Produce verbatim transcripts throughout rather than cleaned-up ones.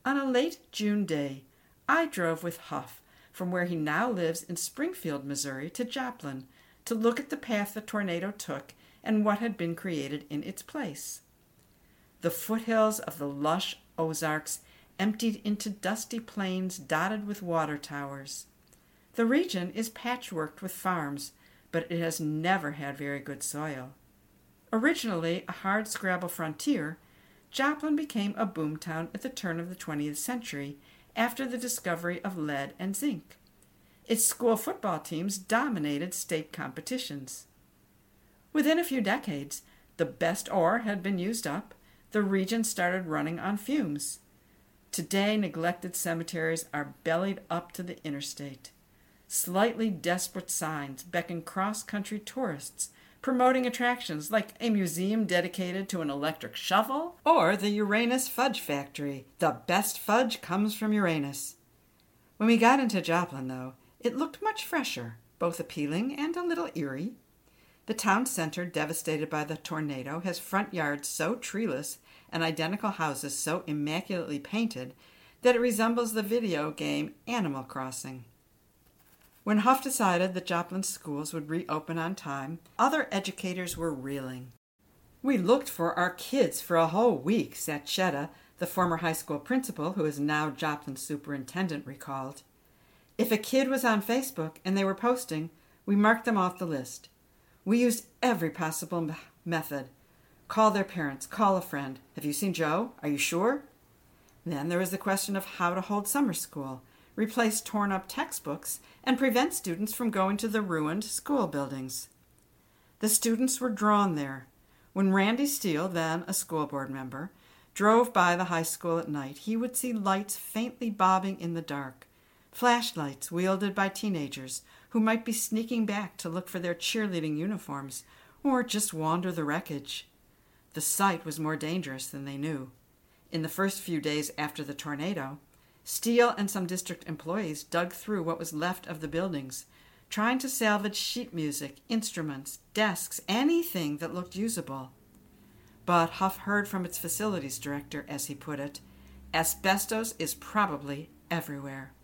On a late June day, I drove with Huff from where he now lives in Springfield, Missouri, to Joplin to look at the path the tornado took and what had been created in its place. The foothills of the lush Ozarks emptied into dusty plains dotted with water towers. The region is patchworked with farms, but it has never had very good soil. Originally a hard-scrabble frontier, Joplin became a boomtown at the turn of the twentieth century after the discovery of lead and zinc. Its school football teams dominated state competitions. Within a few decades, the best ore had been used up. The region started running on fumes. Today, neglected cemeteries are bellied up to the interstate. Slightly desperate signs beckon cross-country tourists, promoting attractions like a museum dedicated to an electric shovel or the Uranus Fudge Factory. The best fudge comes from Uranus. When we got into Joplin, though, it looked much fresher, both appealing and a little eerie. The town center, devastated by the tornado, has front yards so treeless and identical houses so immaculately painted that it resembles the video game Animal Crossing. When Huff decided that Joplin schools would reopen on time, other educators were reeling. "We looked for our kids for a whole week," Satchetta, the former high school principal who is now Joplin's superintendent, recalled. "If a kid was on Facebook and they were posting, we marked them off the list. We used every possible me- method. Call their parents, call a friend. Have you seen Joe? Are you sure?" Then there was the question of how to hold summer school, replace torn-up textbooks, and prevent students from going to the ruined school buildings. The students were drawn there. When Randy Steele, then a school board member, drove by the high school at night, he would see lights faintly bobbing in the dark, flashlights wielded by teenagers who might be sneaking back to look for their cheerleading uniforms or just wander the wreckage. The sight was more dangerous than they knew. In the first few days after the tornado, Steele and some district employees dug through what was left of the buildings, trying to salvage sheet music, instruments, desks, anything that looked usable. But Huff heard from its facilities director, as he put it, "Asbestos is probably everywhere."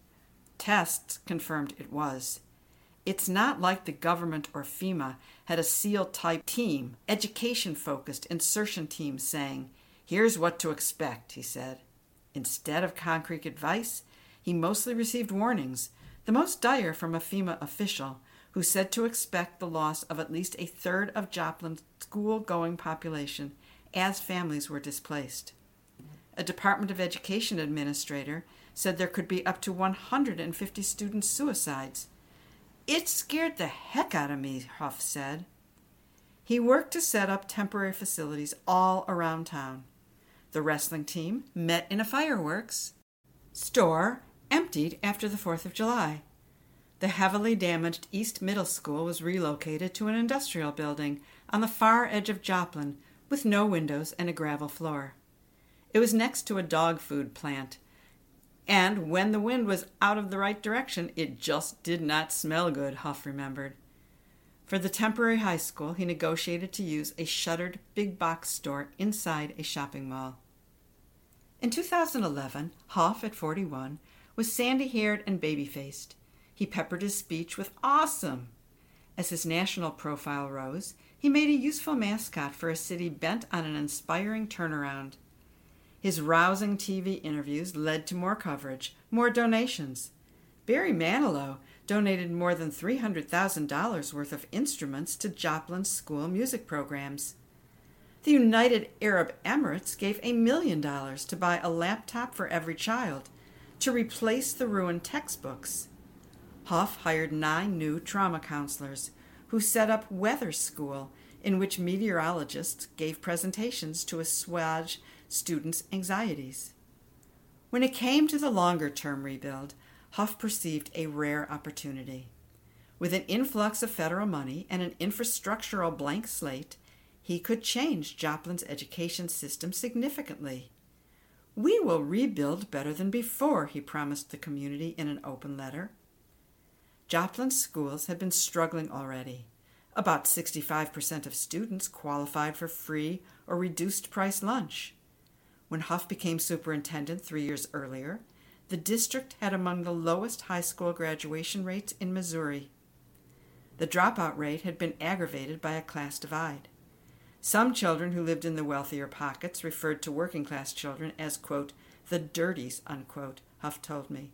Tests confirmed it was. It's not like the government or FEMA had a SEAL-type team, education-focused insertion team saying, "Here's what to expect," he said. Instead of concrete advice, he mostly received warnings, the most dire from a FEMA official who said to expect the loss of at least a third of Joplin's school-going population as families were displaced. A Department of Education administrator said there could be up to one hundred fifty student suicides. "It scared the heck out of me," Huff said. He worked to set up temporary facilities all around town. The wrestling team met in a fireworks store emptied after the fourth of July. The heavily damaged East Middle School was relocated to an industrial building on the far edge of Joplin with no windows and a gravel floor. It was next to a dog food plant, and when the wind was out of the right direction, it just did not smell good, Huff remembered. For the temporary high school, he negotiated to use a shuttered big box store inside a shopping mall. In two thousand eleven, Huff, at forty-one, was sandy-haired and baby-faced. He peppered his speech with "awesome." As his national profile rose, he made a useful mascot for a city bent on an inspiring turnaround. His rousing T V interviews led to more coverage, more donations. Barry Manilow donated more than three hundred thousand dollars worth of instruments to Joplin's school music programs. The United Arab Emirates gave a million dollars to buy a laptop for every child, to replace the ruined textbooks. Huff hired nine new trauma counselors who set up Weather School, in which meteorologists gave presentations to assuage students' anxieties. When it came to the longer-term rebuild, Huff perceived a rare opportunity. With an influx of federal money and an infrastructural blank slate, he could change Joplin's education system significantly. "We will rebuild better than before," he promised the community in an open letter. Joplin's schools had been struggling already. About sixty-five percent of students qualified for free or reduced-price lunch. When Huff became superintendent three years earlier, the district had among the lowest high school graduation rates in Missouri. The dropout rate had been aggravated by a class divide. Some children who lived in the wealthier pockets referred to working-class children as, quote, the dirties, unquote, Huff told me.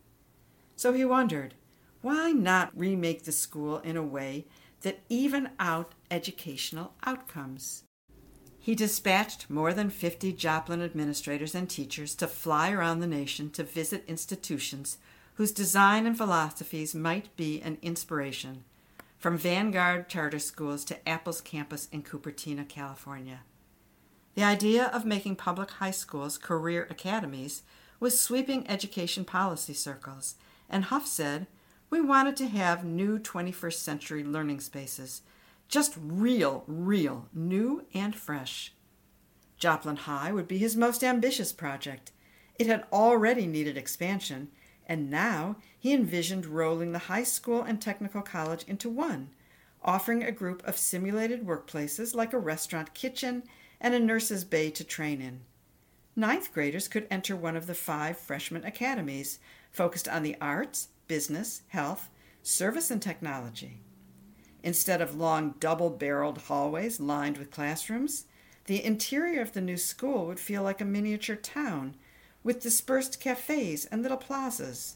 So he wondered, why not remake the school in a way that evened out educational outcomes? He dispatched more than fifty Joplin administrators and teachers to fly around the nation to visit institutions whose design and philosophies might be an inspiration, from Vanguard charter schools to Apple's campus in Cupertino, California. The idea of making public high schools career academies was sweeping education policy circles, and Huff said, we wanted to have new twenty-first century learning spaces, just real, real, new and fresh. Joplin High would be his most ambitious project. It had already needed expansion, and now he envisioned rolling the high school and technical college into one, offering a group of simulated workplaces like a restaurant kitchen and a nurse's bay to train in. Ninth graders could enter one of the five freshman academies focused on the arts, business, health, service, and technology. Instead of long double-barreled hallways lined with classrooms, the interior of the new school would feel like a miniature town with dispersed cafes and little plazas.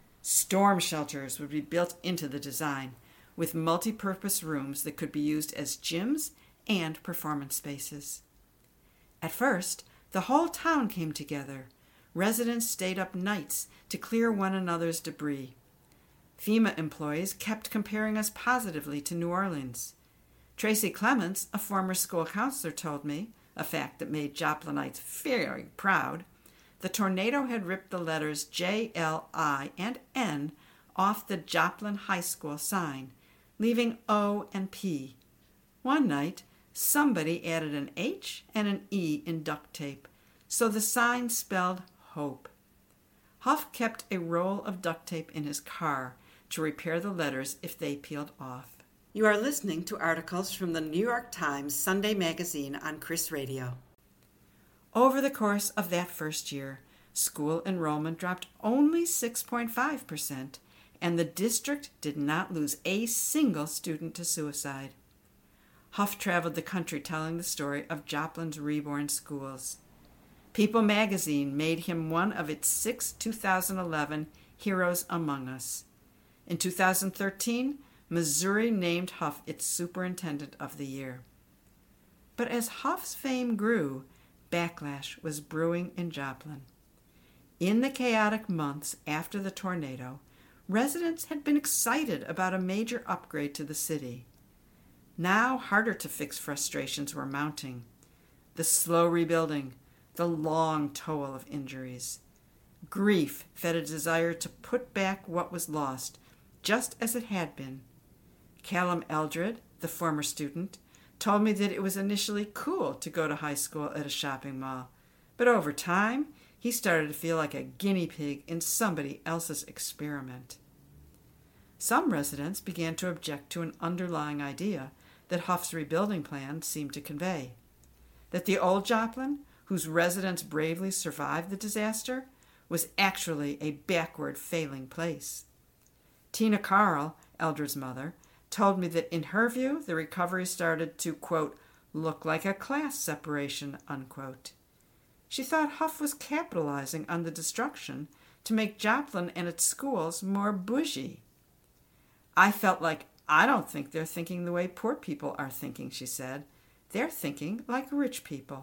Storm shelters would be built into the design, with multi-purpose rooms that could be used as gyms and performance spaces. At first, the whole town came together. Residents stayed up nights to clear one another's debris. FEMA employees kept comparing us positively to New Orleans. Tracy Clements, a former school counselor, told me, a fact that made Joplinites very proud, the tornado had ripped the letters J, L, I, and N off the Joplin High School sign, leaving O and P. One night, somebody added an H and an E in duct tape, so the sign spelled hope. Huff kept a roll of duct tape in his car to repair the letters if they peeled off. You are listening to articles from the New York Times Sunday Magazine on Chris Radio. Over the course of that first year, school enrollment dropped only six point five percent, and the district did not lose a single student to suicide. Huff traveled the country telling the story of Joplin's reborn schools. People magazine made him one of its six two thousand eleven Heroes Among Us. In two thousand thirteen, Missouri named Huff its Superintendent of the Year. But as Huff's fame grew, backlash was brewing in Joplin. In the chaotic months after the tornado, residents had been excited about a major upgrade to the city. Now harder-to-fix frustrations were mounting. The slow rebuilding, the long toll of injuries. Grief fed a desire to put back what was lost, just as it had been. Callum Eldred, the former student, told me that it was initially cool to go to high school at a shopping mall, but over time, he started to feel like a guinea pig in somebody else's experiment. Some residents began to object to an underlying idea that Huff's rebuilding plan seemed to convey, that the old Joplin, whose residents bravely survived the disaster, was actually a backward, failing place. Tina Carl, Eldred's mother, told me that in her view, the recovery started to, quote, look like a class separation, unquote. She thought Huff was capitalizing on the destruction to make Joplin and its schools more bougie. I felt like, I don't think they're thinking the way poor people are thinking, she said. They're thinking like rich people.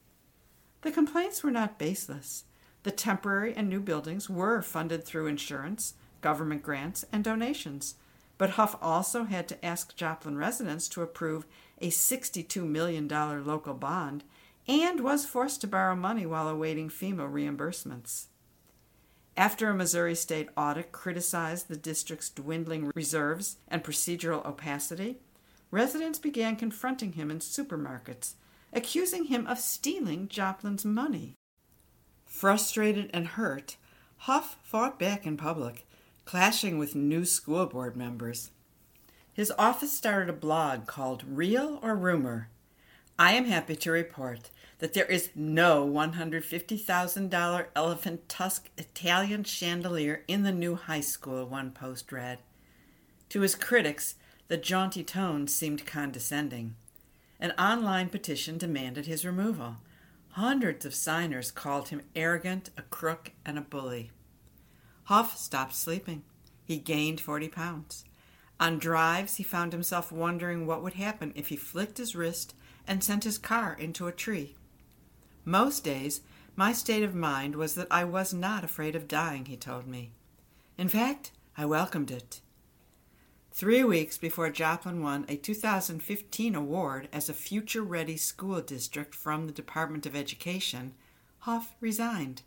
The complaints were not baseless. The temporary and new buildings were funded through insurance, government grants, and donations. But Huff also had to ask Joplin residents to approve a sixty-two million dollars local bond and was forced to borrow money while awaiting FEMA reimbursements. After a Missouri state audit criticized the district's dwindling reserves and procedural opacity, residents began confronting him in supermarkets, accusing him of stealing Joplin's money. Frustrated and hurt, Huff fought back in public, clashing with new school board members. His office started a blog called Real or Rumor. I am happy to report that there is no one hundred fifty thousand dollars elephant tusk Italian chandelier in the new high school, one post read. To his critics, the jaunty tone seemed condescending. An online petition demanded his removal. Hundreds of signers called him arrogant, a crook, and a bully. Huff stopped sleeping. He gained forty pounds. On drives, he found himself wondering what would happen if he flicked his wrist and sent his car into a tree. Most days, my state of mind was that I was not afraid of dying, he told me. In fact, I welcomed it. Three weeks before Joplin won a two thousand fifteen award as a future-ready school district from the Department of Education, Huff resigned.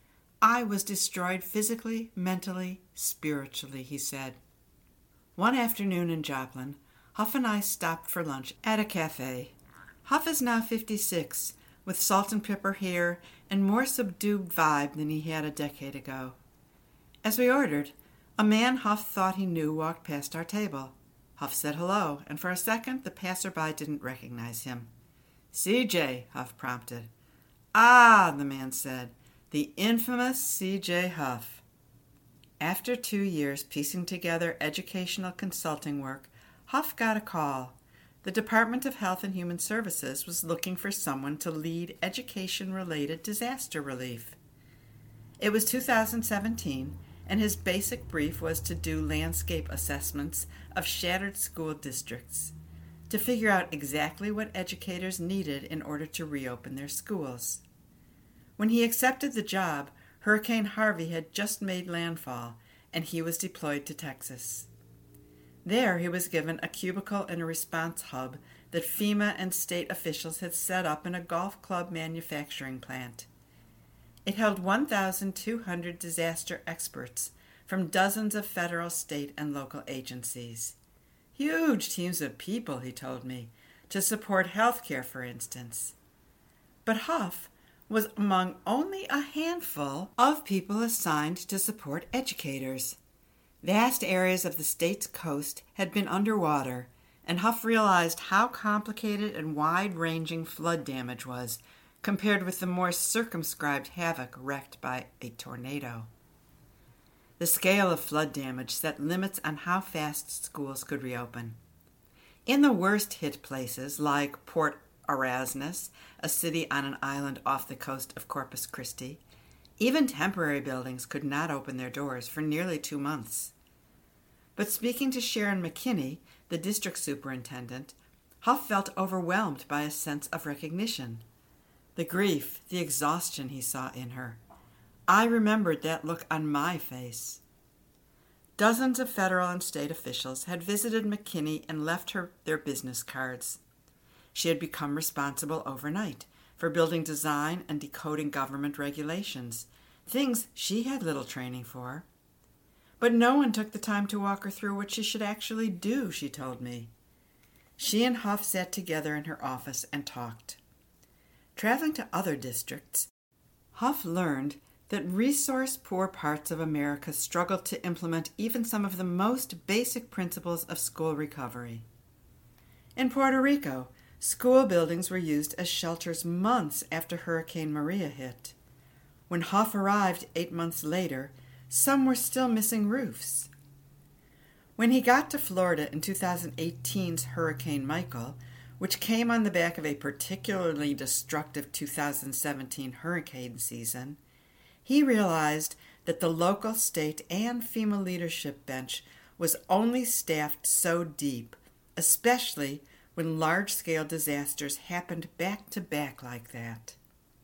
I was destroyed physically, mentally, spiritually, he said. One afternoon in Joplin, Huff and I stopped for lunch at a cafe. Huff is now fifty-six, with salt and pepper hair and more subdued vibe than he had a decade ago. As we ordered, a man Huff thought he knew walked past our table. Huff said hello, and for a second the passerby didn't recognize him. C J, Huff prompted. Ah, the man said, the infamous C J Huff. After two years piecing together educational consulting work, Huff got a call. The Department of Health and Human Services was looking for someone to lead education-related disaster relief. It was two thousand seventeen, and his basic brief was to do landscape assessments of shattered school districts, to figure out exactly what educators needed in order to reopen their schools. When he accepted the job, Hurricane Harvey had just made landfall, and he was deployed to Texas. There he was given a cubicle in a response hub that FEMA and state officials had set up in a golf club manufacturing plant. It held one thousand two hundred disaster experts from dozens of federal, state, and local agencies. Huge teams of people, he told me, to support health care, for instance. But Huff was among only a handful of people assigned to support educators. Vast areas of the state's coast had been underwater, and Huff realized how complicated and wide-ranging flood damage was compared with the more circumscribed havoc wreaked by a tornado. The scale of flood damage set limits on how fast schools could reopen. In the worst-hit places, like Port Erasmus, a city on an island off the coast of Corpus Christi, even temporary buildings could not open their doors for nearly two months. But speaking to Sharon McKinney, the district superintendent, Huff felt overwhelmed by a sense of recognition. The grief, the exhaustion he saw in her. I remembered that look on my face. Dozens of federal and state officials had visited McKinney and left her their business cards. She had become responsible overnight for building design and decoding government regulations, things she had little training for. But no one took the time to walk her through what she should actually do, she told me. She and Huff sat together in her office and talked. Traveling to other districts, Huff learned that resource-poor parts of America struggled to implement even some of the most basic principles of school recovery. In Puerto Rico, school buildings were used as shelters months after Hurricane Maria hit. When Huff arrived eight months later, some were still missing roofs. When he got to Florida in two thousand eighteen's Hurricane Michael, which came on the back of a particularly destructive two thousand seventeen hurricane season, he realized that the local, state, and FEMA leadership bench was only staffed so deep, especially when large-scale disasters happened back-to-back like that.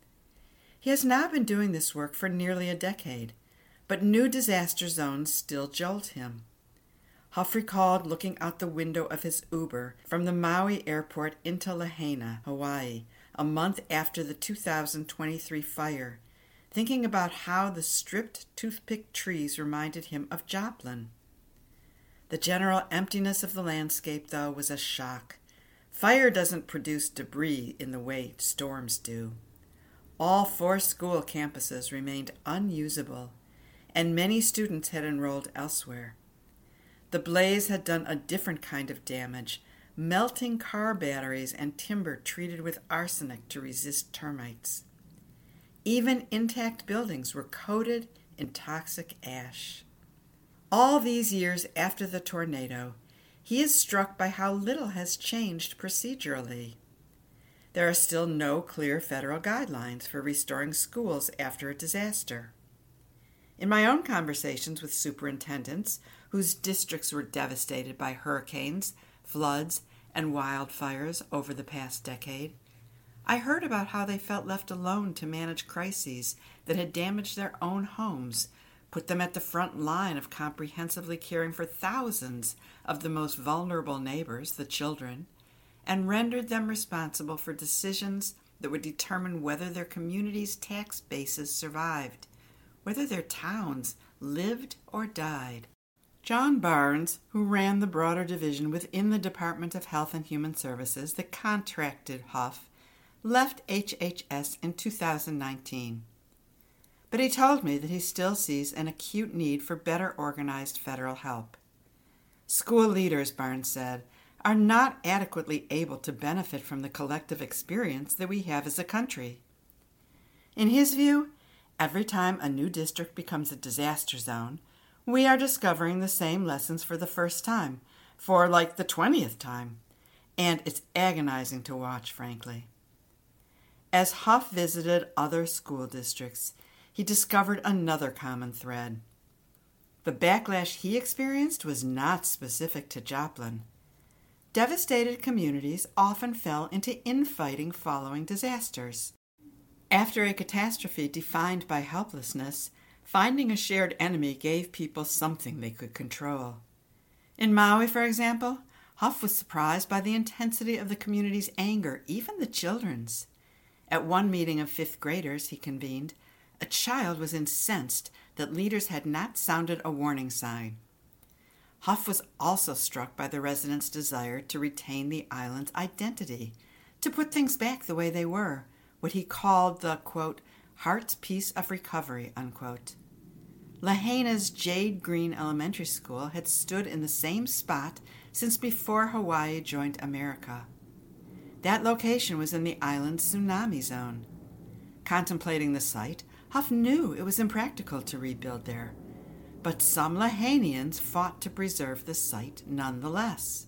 He has now been doing this work for nearly a decade, but new disaster zones still jolt him. Huff recalled looking out the window of his Uber from the Maui airport into Lahaina, Hawaii, a month after the two thousand twenty-three fire, thinking about how the stripped toothpick trees reminded him of Joplin. The general emptiness of the landscape, though, was a shock. Fire doesn't produce debris in the way storms do. All four school campuses remained unusable, and many students had enrolled elsewhere. The blaze had done a different kind of damage, melting car batteries and timber treated with arsenic to resist termites. Even intact buildings were coated in toxic ash. All these years after the tornado, he is struck by how little has changed procedurally. There are still no clear federal guidelines for restoring schools after a disaster. In my own conversations with superintendents whose districts were devastated by hurricanes, floods, and wildfires over the past decade, I heard about how they felt left alone to manage crises that had damaged their own homes, put them at the front line of comprehensively caring for thousands of the most vulnerable neighbors, the children, and rendered them responsible for decisions that would determine whether their community's tax bases survived, whether their towns lived or died. John Barnes, who ran the broader division within the Department of Health and Human Services that contracted Huff, left H H S in two thousand nineteen. But he told me that he still sees an acute need for better organized federal help. School leaders, Barnes said, are not adequately able to benefit from the collective experience that we have as a country. In his view, every time a new district becomes a disaster zone, we are discovering the same lessons for the first time, for like the twentieth time, and it's agonizing to watch, frankly. As Huff visited other school districts, he discovered another common thread. The backlash he experienced was not specific to Joplin. Devastated communities often fell into infighting following disasters. After a catastrophe defined by helplessness, finding a shared enemy gave people something they could control. In Maui, for example, Huff was surprised by the intensity of the community's anger, even the children's. At one meeting of fifth graders he convened, a child was incensed that leaders had not sounded a warning sign. Huff was also struck by the residents' desire to retain the island's identity, to put things back the way they were, what he called the, quote, heart's piece of recovery, unquote. Lahaina's Jade Green Elementary School had stood in the same spot since before Hawaii joined America. That location was in the island's tsunami zone. Contemplating the site, Huff knew it was impractical to rebuild there, but some Lahainians fought to preserve the site nonetheless.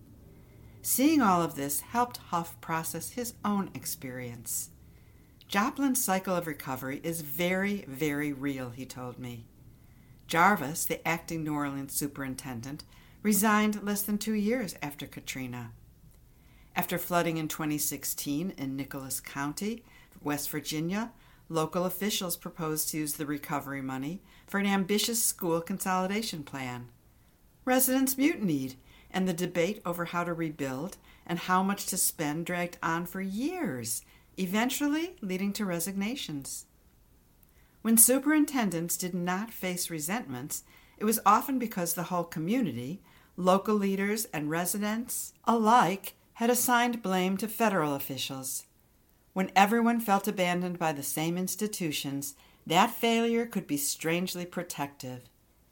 Seeing all of this helped Huff process his own experience. Joplin's cycle of recovery is very, very real, he told me. Jarvis, the acting New Orleans superintendent, resigned less than two years after Katrina. After flooding in twenty sixteen in Nicholas County, West Virginia, local officials proposed to use the recovery money for an ambitious school consolidation plan. Residents mutinied, and the debate over how to rebuild and how much to spend dragged on for years, eventually leading to resignations. When superintendents did not face resentments, it was often because the whole community, local leaders and residents alike, had assigned blame to federal officials. When everyone felt abandoned by the same institutions, that failure could be strangely protective.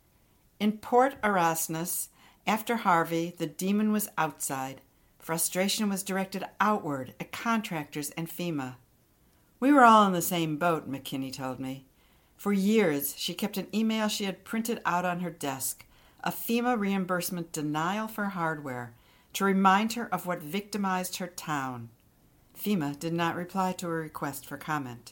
In Port Erasmus, after Harvey, the demon was outside. Frustration was directed outward at contractors and FEMA. We were all in the same boat, McKinney told me. For years, she kept an email she had printed out on her desk, a FEMA reimbursement denial for hardware, to remind her of what victimized her town. FEMA did not reply to a request for comment.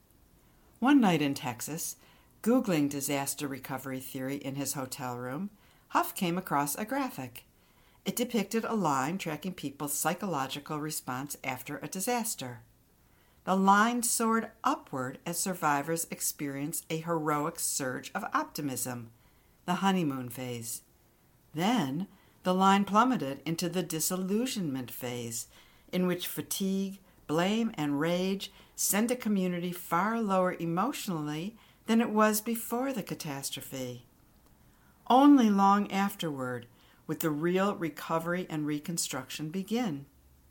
One night in Texas, Googling disaster recovery theory in his hotel room, Huff came across a graphic. It depicted a line tracking people's psychological response after a disaster. The line soared upward as survivors experienced a heroic surge of optimism, the honeymoon phase. Then, the line plummeted into the disillusionment phase, in which fatigue, blame, and rage send a community far lower emotionally than it was before the catastrophe. Only long afterward would the real recovery and reconstruction begin.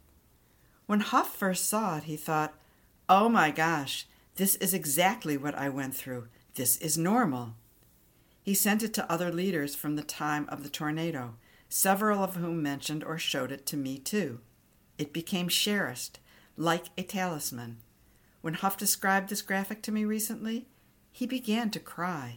When Huff first saw it, he thought, "Oh my gosh, this is exactly what I went through. This is normal." He sent it to other leaders from the time of the tornado, several of whom mentioned or showed it to me too. It became cherished, like a talisman. When Huff described this graphic to me recently, he began to cry.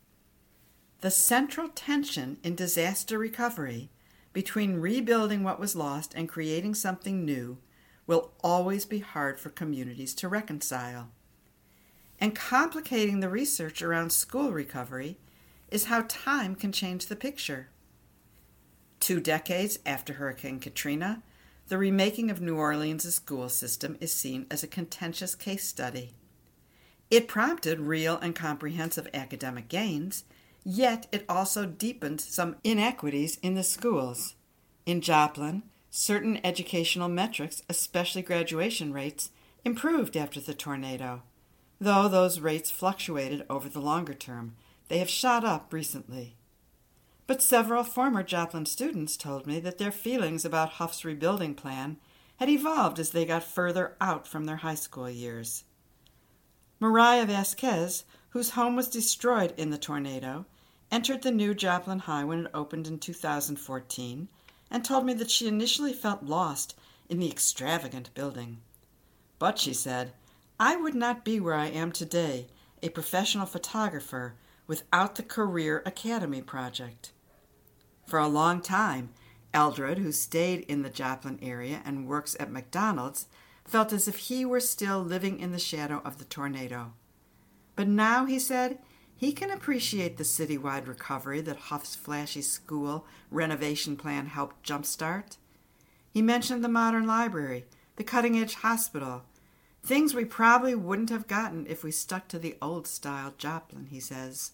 The central tension in disaster recovery between rebuilding what was lost and creating something new will always be hard for communities to reconcile. And complicating the research around school recovery is how time can change the picture. Two decades after Hurricane Katrina, the remaking of New Orleans' school system is seen as a contentious case study. It prompted real and comprehensive academic gains, yet it also deepened some inequities in the schools. In Joplin, certain educational metrics, especially graduation rates, improved after the tornado. Though those rates fluctuated over the longer term, they have shot up recently. But several former Joplin students told me that their feelings about Huff's rebuilding plan had evolved as they got further out from their high school years. Mariah Vasquez, whose home was destroyed in the tornado, entered the new Joplin High when it opened in two thousand fourteen and told me that she initially felt lost in the extravagant building. But, she said, I would not be where I am today, a professional photographer, without the Career Academy project. For a long time, Eldred, who stayed in the Joplin area and works at McDonald's, felt as if he were still living in the shadow of the tornado. But now, he said, he can appreciate the citywide recovery that Huff's flashy school renovation plan helped jumpstart. He mentioned the modern library, the cutting-edge hospital, things we probably wouldn't have gotten if we stuck to the old-style Joplin, he says.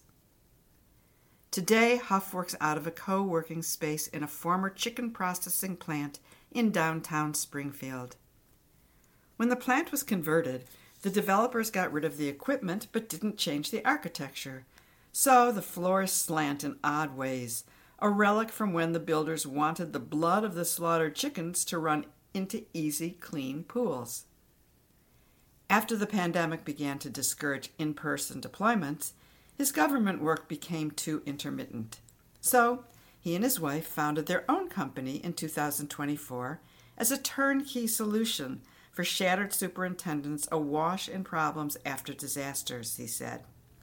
Today, Huff works out of a co-working space in a former chicken processing plant in downtown Springfield. When the plant was converted, the developers got rid of the equipment but didn't change the architecture. So the floors slant in odd ways, a relic from when the builders wanted the blood of the slaughtered chickens to run into easy, clean pools. After the pandemic began to discourage in-person deployments, his government work became too intermittent. So he and his wife founded their own company in two thousand twenty-four as a turnkey solution for shattered superintendents awash in problems after disasters, he said.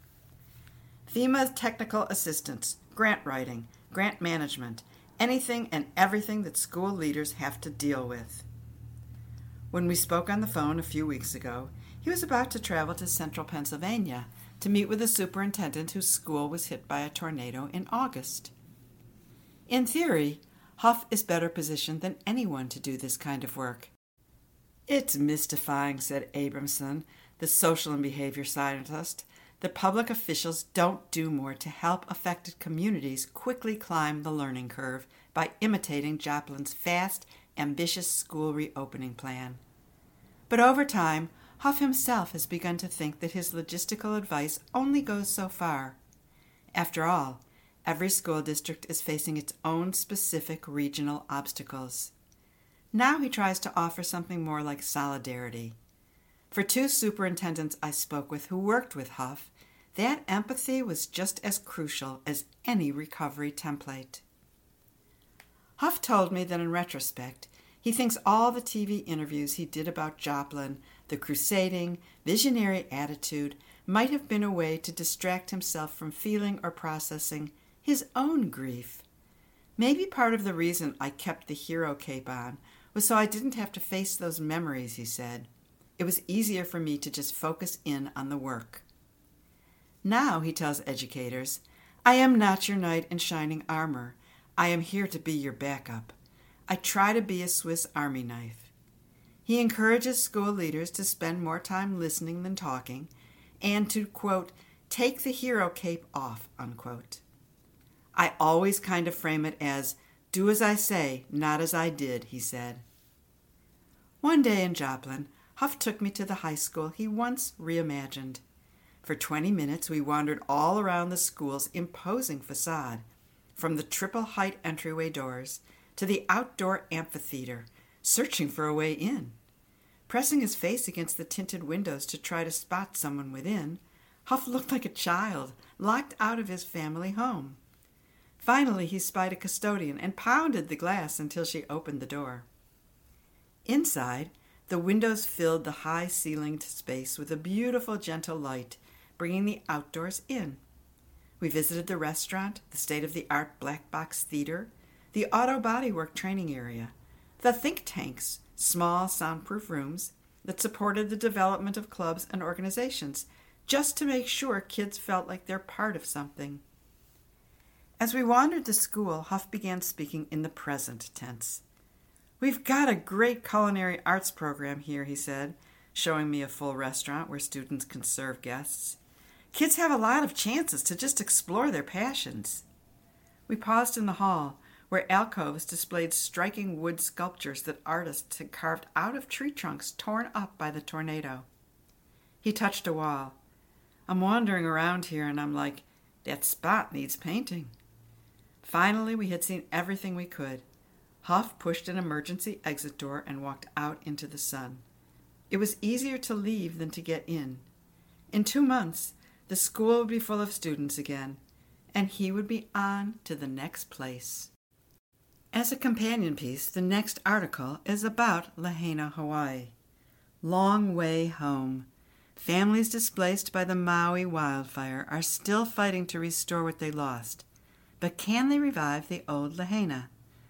FEMA technical assistance, grant writing, grant management, anything and everything that school leaders have to deal with. When we spoke on the phone a few weeks ago, he was about to travel to central Pennsylvania to meet with a superintendent whose school was hit by a tornado in August. In theory, Huff is better positioned than anyone to do this kind of work. It's mystifying, said Abramson, the social and behavior scientist, that public officials don't do more to help affected communities quickly climb the learning curve by imitating Joplin's fast, ambitious school reopening plan. But over time, Huff himself has begun to think that his logistical advice only goes so far. After all, every school district is facing its own specific regional obstacles. Now he tries to offer something more like solidarity. For two superintendents I spoke with who worked with Huff, that empathy was just as crucial as any recovery template. Huff told me that in retrospect, he thinks all the T V interviews he did about Joplin, the crusading, visionary attitude, might have been a way to distract himself from feeling or processing his own grief. Maybe part of the reason I kept the hero cape on was so I didn't have to face those memories, he said. It was easier for me to just focus in on the work. Now, he tells educators, I am not your knight in shining armor. I am here to be your backup. I try to be a Swiss Army knife. He encourages school leaders to spend more time listening than talking and to, quote, take the hero cape off, unquote. I always kind of frame it as, do as I say, not as I did, he said. One day in Joplin, Huff took me to the high school he once reimagined. For twenty minutes, we wandered all around the school's imposing facade, from the triple-height entryway doors to the outdoor amphitheater, searching for a way in. Pressing his face against the tinted windows to try to spot someone within, Huff looked like a child locked out of his family home. Finally, he spied a custodian and pounded the glass until she opened the door. Inside, the windows filled the high-ceilinged space with a beautiful, gentle light, bringing the outdoors in. We visited the restaurant, the state-of-the-art black box theater, the auto bodywork training area, the think tanks, small soundproof rooms that supported the development of clubs and organizations, just to make sure kids felt like they're part of something. As we wandered the school, Huff began speaking in the present tense. "We've got a great culinary arts program here," he said, showing me a full restaurant where students can serve guests. "Kids have a lot of chances to just explore their passions." We paused in the hall, where alcoves displayed striking wood sculptures that artists had carved out of tree trunks torn up by the tornado. He touched a wall. "I'm wandering around here, and I'm like, that spot needs painting." Finally, we had seen everything we could. Huff pushed an emergency exit door and walked out into the sun. It was easier to leave than to get in. In two months, the school would be full of students again, and he would be on to the next place. As a companion piece, the next article is about Lahaina, Hawaii. Long way home. Families displaced by the Maui wildfire are still fighting to restore what they lost. But can they revive the old Lahaina?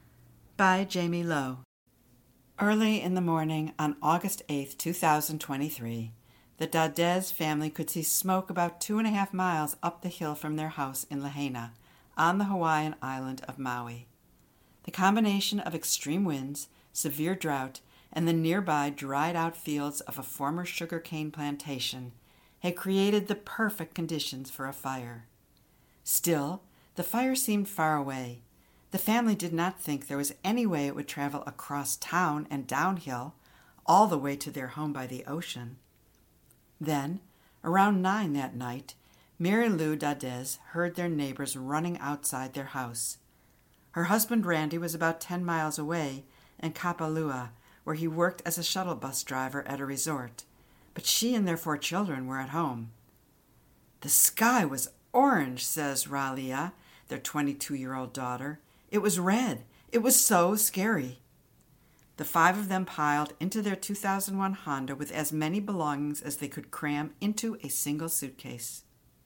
By Jamie Lowe. Early in the morning on August eighth, two thousand twenty-three, the Dadez family could see smoke about two and a half miles up the hill from their house in Lahaina, on the Hawaiian island of Maui. The combination of extreme winds, severe drought, and the nearby dried-out fields of a former sugarcane plantation had created the perfect conditions for a fire. Still, the fire seemed far away. The family did not think there was any way it would travel across town and downhill, all the way to their home by the ocean. Then, around nine that night, Mary Lou Dadez heard their neighbors running outside their house. Her husband Randy was about ten miles away in Kapalua, where he worked as a shuttle bus driver at a resort, but she and their four children were at home. "The sky was orange," says Ralia, their twenty-two-year-old daughter. "It was red. It was so scary." The five of them piled into their two thousand one Honda with as many belongings as they could cram into a single suitcase.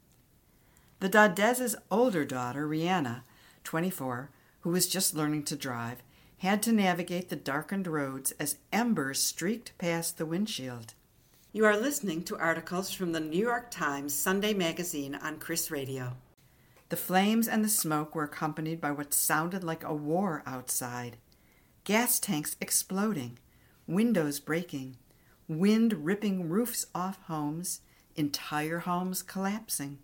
The Dadez's older daughter, Rihanna, twenty-four, who was just learning to drive, had to navigate the darkened roads as embers streaked past the windshield. You are listening to articles from the New York Times Sunday magazine on Chris Radio. The flames and the smoke were accompanied by what sounded like a war outside. Gas tanks exploding, windows breaking, wind ripping roofs off homes, entire homes collapsing.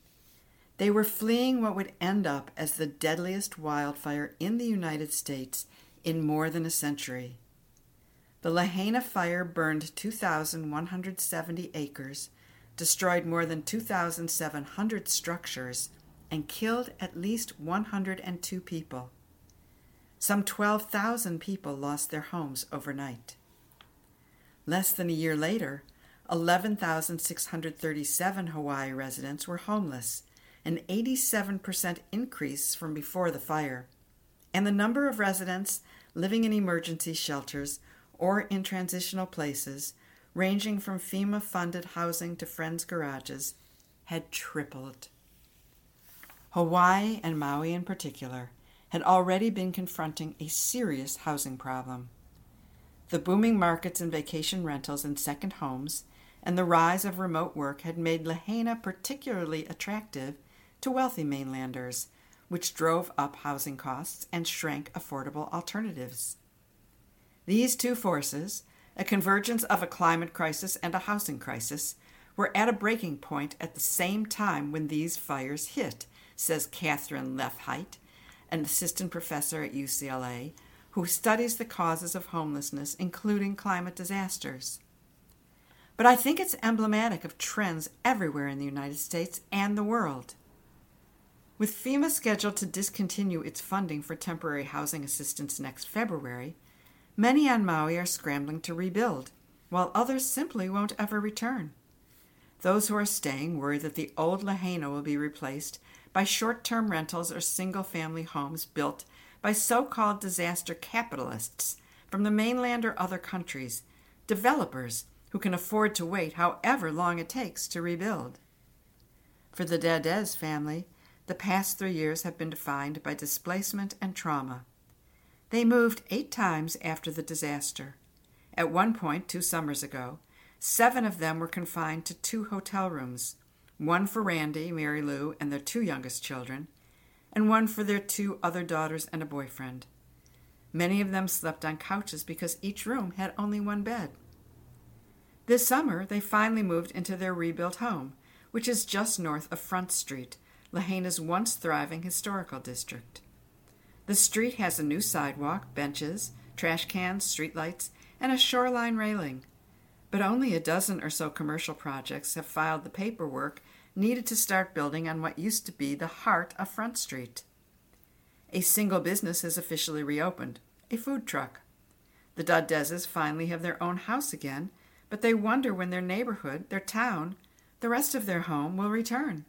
They were fleeing what would end up as the deadliest wildfire in the United States in more than a century. The Lahaina fire burned two thousand one hundred seventy acres, destroyed more than two thousand seven hundred structures, and killed at least one hundred two people. Some twelve thousand people lost their homes overnight. Less than a year later, eleven thousand six hundred thirty-seven Hawaii residents were homeless, an eighty-seven percent increase from before the fire, and the number of residents living in emergency shelters or in transitional places, ranging from FEMA-funded housing to friends' garages, had tripled. Hawaii, and Maui in particular, had already been confronting a serious housing problem. The booming markets in vacation rentals and second homes and the rise of remote work had made Lahaina particularly attractive to wealthy mainlanders, which drove up housing costs and shrank affordable alternatives. These two forces, a convergence of a climate crisis and a housing crisis, were at a breaking point at the same time when these fires hit, says Catherine Lefheit, an assistant professor at U C L A, who studies the causes of homelessness, including climate disasters. But I think it's emblematic of trends everywhere in the United States and the world. With FEMA scheduled to discontinue its funding for temporary housing assistance next February, many on Maui are scrambling to rebuild, while others simply won't ever return. Those who are staying worry that the old Lahaina will be replaced by short-term rentals or single-family homes built by so-called disaster capitalists from the mainland or other countries, developers who can afford to wait however long it takes to rebuild. For the Dadez family, the past three years have been defined by displacement and trauma. They moved eight times after the disaster. At one point, two summers ago, seven of them were confined to two hotel rooms, one for Randy, Mary Lou, and their two youngest children, and one for their two other daughters and a boyfriend. Many of them slept on couches because each room had only one bed. This summer, they finally moved into their rebuilt home, which is just north of Front Street, Lahaina's once thriving historical district. The street has a new sidewalk, benches, trash cans, streetlights, and a shoreline railing. But only a dozen or so commercial projects have filed the paperwork needed to start building on what used to be the heart of Front Street. A single business has officially reopened, a food truck. The Dadezes finally have their own house again, but they wonder when their neighborhood, their town, the rest of their home will return.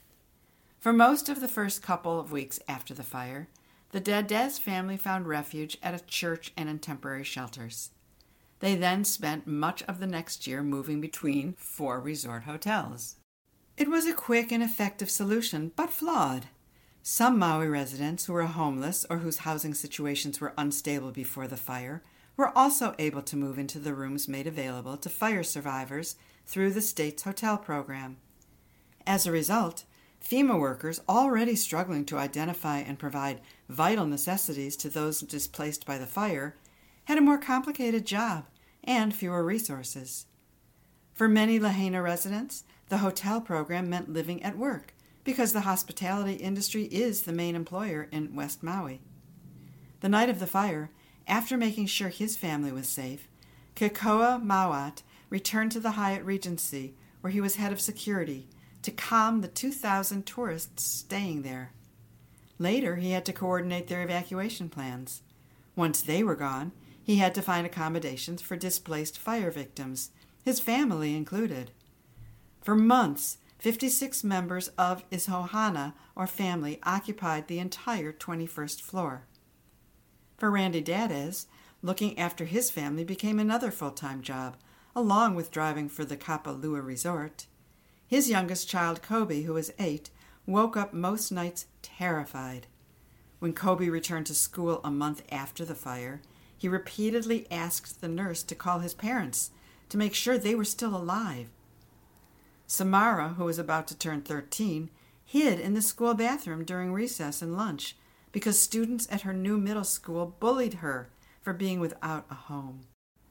For most of the first couple of weeks after the fire, the Dadez family found refuge at a church and in temporary shelters. They then spent much of the next year moving between four resort hotels. It was a quick and effective solution, but flawed. Some Maui residents who were homeless or whose housing situations were unstable before the fire were also able to move into the rooms made available to fire survivors through the state's hotel program. As a result, FEMA workers, already struggling to identify and provide vital necessities to those displaced by the fire, had a more complicated job and fewer resources. For many Lahaina residents, the hotel program meant living at work because the hospitality industry is the main employer in West Maui. The night of the fire, after making sure his family was safe, Kekoa Mawat returned to the Hyatt Regency, where he was head of security, to calm the two thousand tourists staying there. Later, he had to coordinate their evacuation plans. Once they were gone, he had to find accommodations for displaced fire victims, his family included. For months, fifty-six members of his Ohana, or family, occupied the entire twenty-first floor. For Randy Dadez, looking after his family became another full-time job, along with driving for the Kapalua Resort. His youngest child, Kobe, who was eight, woke up most nights terrified. When Kobe returned to school a month after the fire, he repeatedly asked the nurse to call his parents to make sure they were still alive. Samara, who was about to turn thirteen, hid in the school bathroom during recess and lunch because students at her new middle school bullied her for being without a home.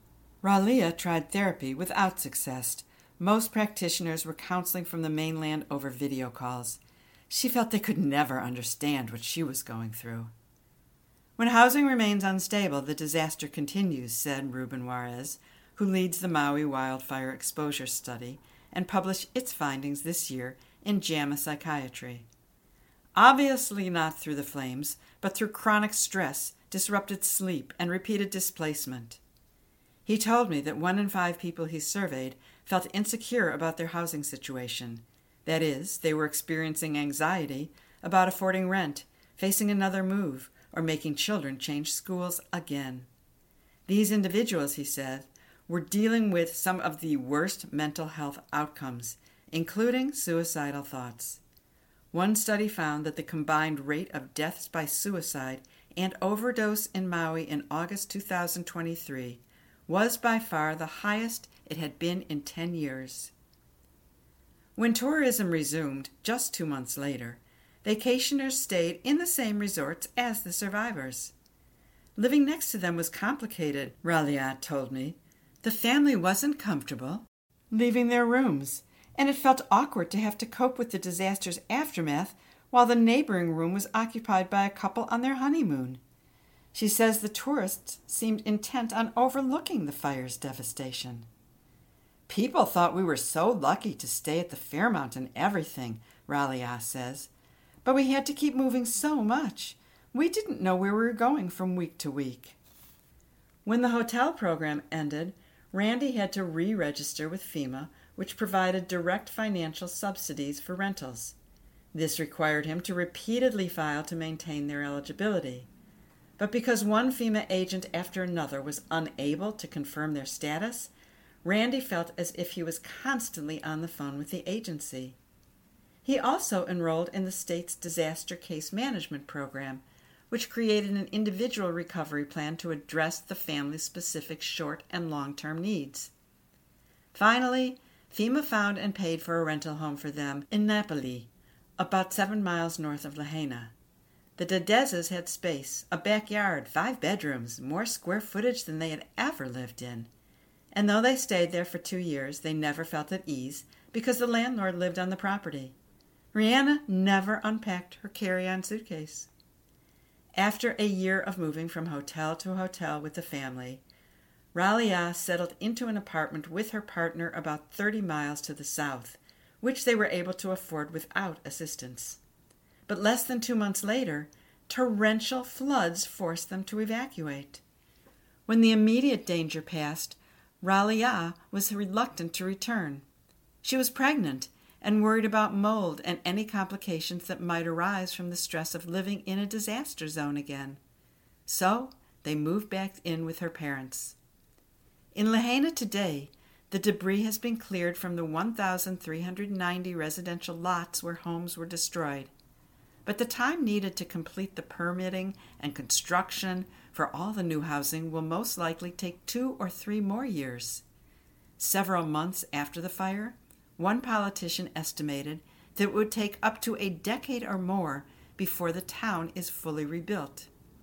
Ralia tried therapy without success. Most practitioners were counseling from the mainland over video calls. She felt they could never understand what she was going through. When housing remains unstable, the disaster continues, said Ruben Juarez, who leads the Maui Wildfire Exposure Study and published its findings this year in JAMA Psychiatry. Obviously not through the flames, but through chronic stress, disrupted sleep, and repeated displacement. He told me that one in five people he surveyed felt insecure about their housing situation. That is, they were experiencing anxiety about affording rent, facing another move, or making children change schools again. These individuals, he said, were dealing with some of the worst mental health outcomes, including suicidal thoughts. One study found that the combined rate of deaths by suicide and overdose in Maui in August two thousand twenty-three was by far the highest it had been in ten years. When tourism resumed just two months later, vacationers stayed in the same resorts as the survivors. Living next to them was complicated, Ralia told me. The family wasn't comfortable leaving their rooms, and it felt awkward to have to cope with the disaster's aftermath while the neighboring room was occupied by a couple on their honeymoon. She says the tourists seemed intent on overlooking the fire's devastation. People thought we were so lucky to stay at the Fairmount and everything, Ralia says, but we had to keep moving so much. We didn't know where we were going from week to week. When the hotel program ended, Randy had to re-register with FEMA, which provided direct financial subsidies for rentals. This required him to repeatedly file to maintain their eligibility. But because one FEMA agent after another was unable to confirm their status, Randy felt as if he was constantly on the phone with the agency. He also enrolled in the state's disaster case management program, which created an individual recovery plan to address the family's specific short and long-term needs. Finally, FEMA found and paid for a rental home for them in Napoli, about seven miles north of Lahaina. The Dadezes had space, a backyard, five bedrooms, more square footage than they had ever lived in. And though they stayed there for two years, they never felt at ease because the landlord lived on the property. Rihanna never unpacked her carry-on suitcase. After a year of moving from hotel to hotel with the family, Ralia settled into an apartment with her partner about thirty miles to the south, which they were able to afford without assistance. But less than two months later, torrential floods forced them to evacuate. When the immediate danger passed, Ralia was reluctant to return. She was pregnant and worried about mold and any complications that might arise from the stress of living in a disaster zone again. So they moved back in with her parents. In Lahaina today, the debris has been cleared from the one thousand three hundred ninety residential lots where homes were destroyed. But the time needed to complete the permitting and construction for all the new housing will most likely take two or three more years. Several months after the fire, one politician estimated that it would take up to a decade or more before the town is fully rebuilt.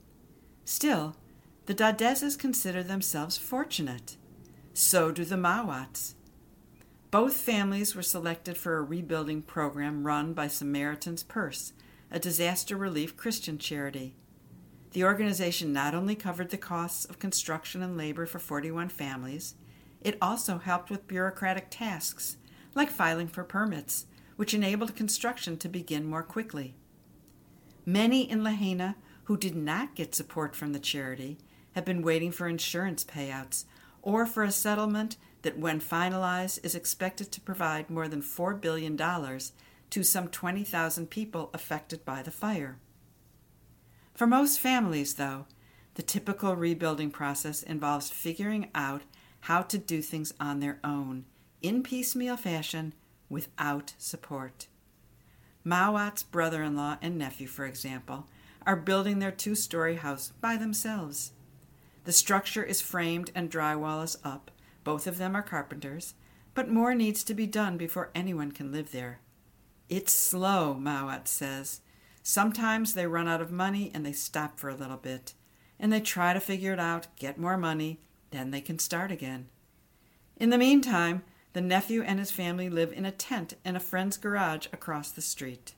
Still, the Dadezes consider themselves fortunate. So do the Mawats. Both families were selected for a rebuilding program run by Samaritan's Purse, a disaster relief Christian charity. The organization not only covered the costs of construction and labor for forty-one families, it also helped with bureaucratic tasks, like filing for permits, which enabled construction to begin more quickly. Many in Lahaina who did not get support from the charity have been waiting for insurance payouts or for a settlement that, when finalized, is expected to provide more than four billion dollars to some twenty thousand people affected by the fire. For most families, though, the typical rebuilding process involves figuring out how to do things on their own, in piecemeal fashion, without support. Mawat's brother-in-law and nephew, for example, are building their two-story house by themselves. The structure is framed and drywall is up. Both of them are carpenters, but more needs to be done before anyone can live there. It's slow, Mawat says. Sometimes they run out of money and they stop for a little bit, and they try to figure it out, get more money, then they can start again. In the meantime, the nephew and his family live in a tent in a friend's garage across the street.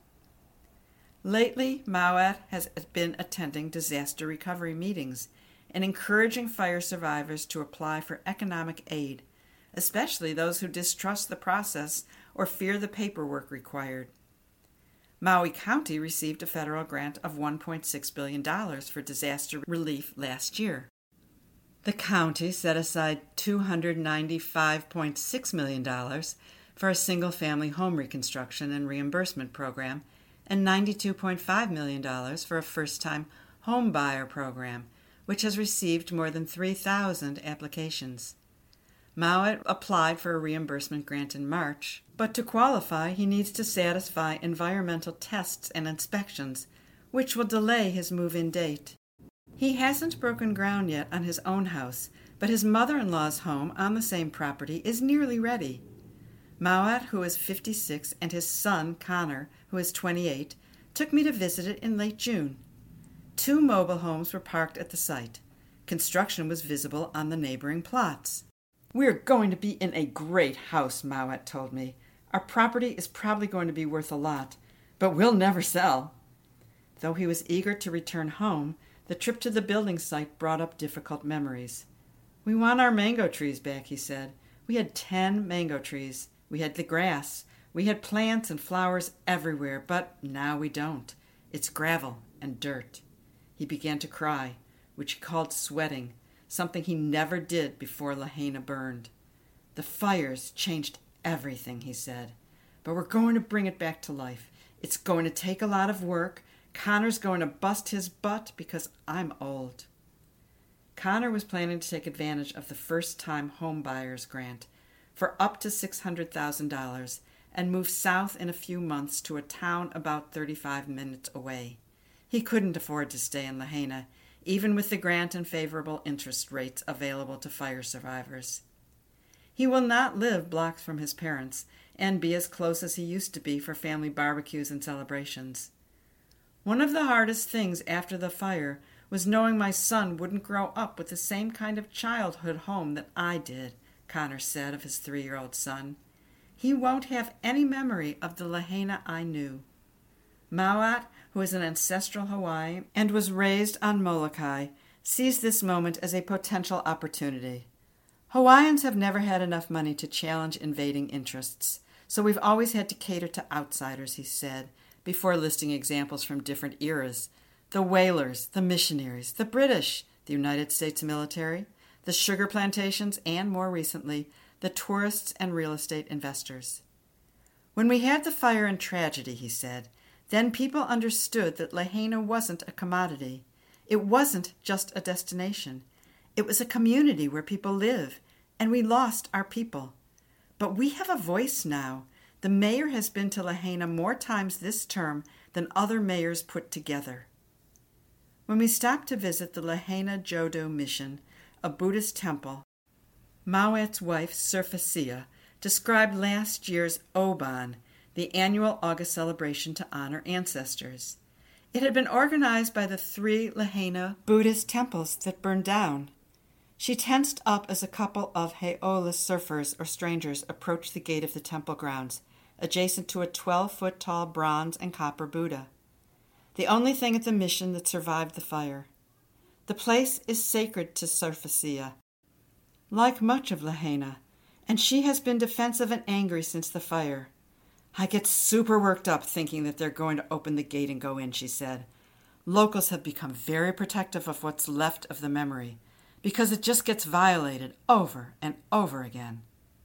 Lately, Mawat has been attending disaster recovery meetings and encouraging fire survivors to apply for economic aid, especially those who distrust the process or fear the paperwork required. Maui County received a federal grant of one point six billion dollars for disaster relief last year. The county set aside two hundred ninety-five point six million dollars for a single-family home reconstruction and reimbursement program and ninety-two point five million dollars for a first-time home buyer program, which has received more than three thousand applications. Mawat applied for a reimbursement grant in March, but to qualify, he needs to satisfy environmental tests and inspections, which will delay his move-in date. He hasn't broken ground yet on his own house, but his mother-in-law's home on the same property is nearly ready. Mawat, who is fifty-six, and his son, Connor, who is twenty-eight, took me to visit it in late June. Two mobile homes were parked at the site. Construction was visible on the neighboring plots. "We're going to be in a great house," Mawat told me. "Our property is probably going to be worth a lot, but we'll never sell." Though he was eager to return home, the trip to the building site brought up difficult memories. "We want our mango trees back," he said. "We had ten mango trees. We had the grass. We had plants and flowers everywhere, but now we don't. It's gravel and dirt." He began to cry, which he called sweating, something he never did before Lahaina burned. The fires changed Everything, he said. But we're going to bring it back to life. It's going to take a lot of work. Connor's going to bust his butt because I'm old. Connor was planning to take advantage of the first-time home buyers grant for up to six hundred thousand dollars and move south in a few months to a town about thirty-five minutes away. He couldn't afford to stay in Lahaina, even with the grant and favorable interest rates available to fire survivors. He will not live blocks from his parents and be as close as he used to be for family barbecues and celebrations. One of the hardest things after the fire was knowing my son wouldn't grow up with the same kind of childhood home that I did, Connor said of his three-year-old son. He won't have any memory of the Lahaina I knew. Mauat, who is an ancestral Hawaiian and was raised on Molokai, sees this moment as a potential opportunity. Hawaiians have never had enough money to challenge invading interests, so we've always had to cater to outsiders, he said, before listing examples from different eras. The whalers, the missionaries, the British, the United States military, the sugar plantations, and more recently, the tourists and real estate investors. When we had the fire and tragedy, he said, then people understood that Lahaina wasn't a commodity. It wasn't just a destination. It was a community where people live, and we lost our people. But we have a voice now. The mayor has been to Lahaina more times this term than other mayors put together. When we stopped to visit the Lahaina Jodo Mission, a Buddhist temple, Mauat's wife, Surfacia, described last year's Oban, the annual August celebration to honor ancestors. It had been organized by the three Lahaina Buddhist temples that burned down. She tensed up as a couple of Heola surfers or strangers approached the gate of the temple grounds, adjacent to a twelve-foot-tall bronze and copper Buddha, the only thing at the mission that survived the fire. The place is sacred to Surfacia, like much of Lahaina, and she has been defensive and angry since the fire. I get super worked up thinking that they're going to open the gate and go in, she said. Locals have become very protective of what's left of the memory, because it just gets violated over and over again.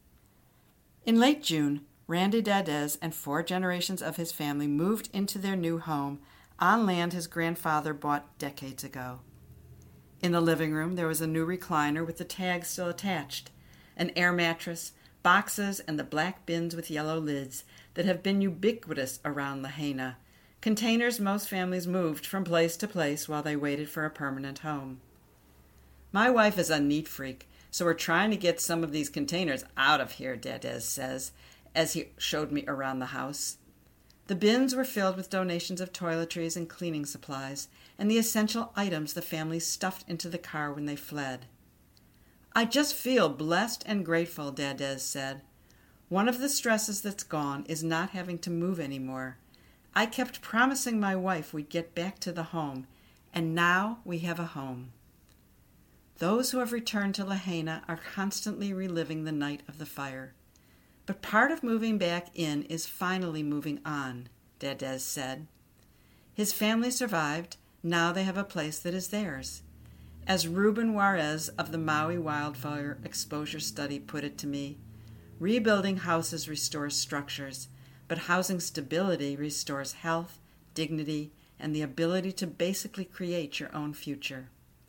In late June, Randy Dadez and four generations of his family moved into their new home on land his grandfather bought decades ago. In the living room, there was a new recliner with the tag still attached, an air mattress, boxes, and the black bins with yellow lids that have been ubiquitous around Lahaina, containers most families moved from place to place while they waited for a permanent home. My wife is a neat freak, so we're trying to get some of these containers out of here, Dadez says, as he showed me around the house. The bins were filled with donations of toiletries and cleaning supplies, and the essential items the family stuffed into the car when they fled. I just feel blessed and grateful, Dadez said. One of the stresses that's gone is not having to move anymore. I kept promising my wife we'd get back to the home, and now we have a home. Those who have returned to Lahaina are constantly reliving the night of the fire. But part of moving back in is finally moving on, Dadez said. His family survived. Now they have a place that is theirs. As Ruben Juarez of the Maui Wildfire Exposure Study put it to me, rebuilding houses restores structures, but housing stability restores health, dignity, and the ability to basically create your own future.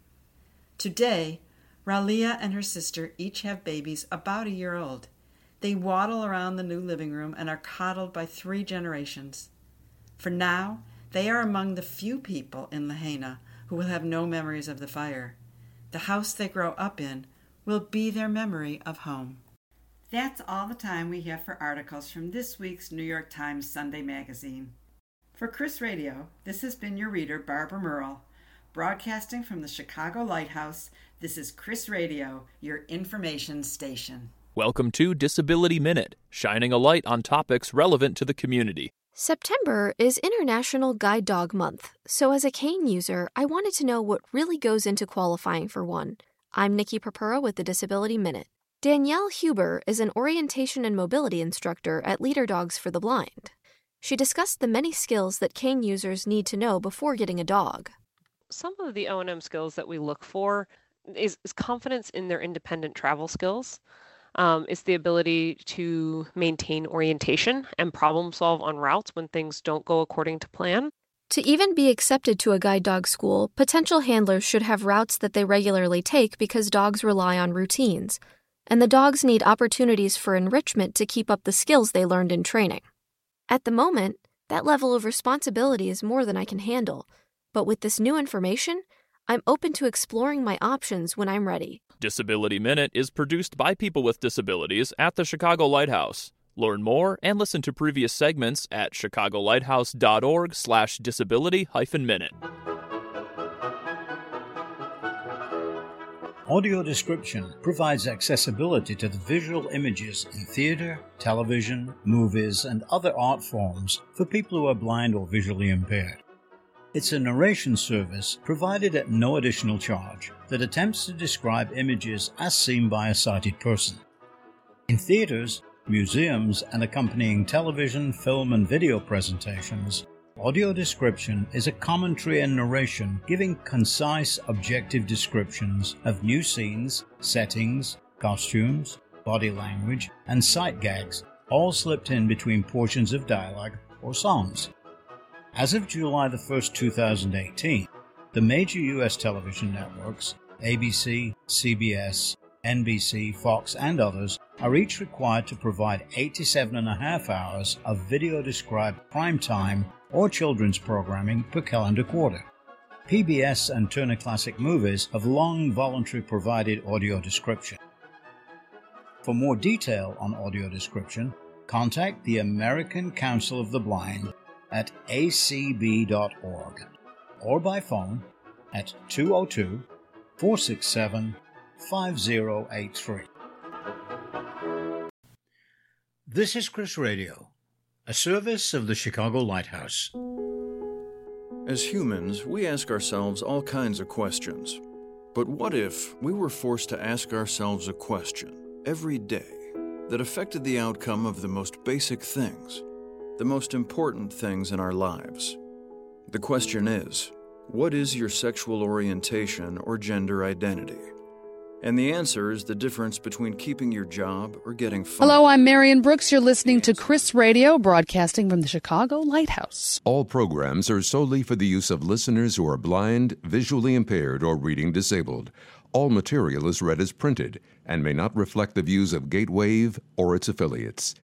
Today, Ralia and her sister each have babies about a year old. They waddle around the new living room and are coddled by three generations. For now, they are among the few people in Lahaina who will have no memories of the fire. The house they grow up in will be their memory of home. That's all the time we have for articles from this week's New York Times Sunday Magazine. For Chris Radio, this has been your reader, Barbara Merle. Broadcasting from the Chicago Lighthouse, this is Chris Radio, your information station. Welcome to Disability Minute, shining a light on topics relevant to the community. September is International Guide Dog Month, so as a cane user, I wanted to know what really goes into qualifying for one. I'm Nikki Purpura with the Disability Minute. Danielle Huber is an orientation and mobility instructor at Leader Dogs for the Blind. She discussed the many skills that cane users need to know before getting a dog. Some of the O and M skills that we look for is, is confidence in their independent travel skills. Um, it's the ability to maintain orientation and problem solve on routes when things don't go according to plan. To even be accepted to a guide dog school, potential handlers should have routes that they regularly take because dogs rely on routines, and the dogs need opportunities for enrichment to keep up the skills they learned in training. At the moment, that level of responsibility is more than I can handle, but with this new information, I'm open to exploring my options when I'm ready. Disability Minute is produced by people with disabilities at the Chicago Lighthouse. Learn more and listen to previous segments at chicagolighthouse.org slash disability hyphen minute. Audio description provides accessibility to the visual images in theater, television, movies, and other art forms for people who are blind or visually impaired. It's a narration service provided at no additional charge that attempts to describe images as seen by a sighted person. In theaters, museums, and accompanying television, film, and video presentations, audio description is a commentary and narration giving concise, objective descriptions of new scenes, settings, costumes, body language, and sight gags, all slipped in between portions of dialogue or songs. As of July the first, two thousand eighteen, the major U S television networks, A B C, C B S, N B C, Fox, and others, are each required to provide eighty-seven and a half hours of video-described primetime or children's programming per calendar quarter. P B S and Turner Classic Movies have long voluntarily provided audio description. For more detail on audio description, contact the American Council of the Blind at a c b dot org or by phone at two oh two, four six seven, five oh eight three. This is Chris Radio, a service of the Chicago Lighthouse. As humans, we ask ourselves all kinds of questions. But what if we were forced to ask ourselves a question every day that affected the outcome of the most basic things, the most important things in our lives? The question is, what is your sexual orientation or gender identity? And the answer is the difference between keeping your job or getting fired. Hello, I'm Marion Brooks. You're listening to Chris Radio, broadcasting from the Chicago Lighthouse. All programs are solely for the use of listeners who are blind, visually impaired, or reading disabled. All material is read as printed and may not reflect the views of Gatewave or its affiliates.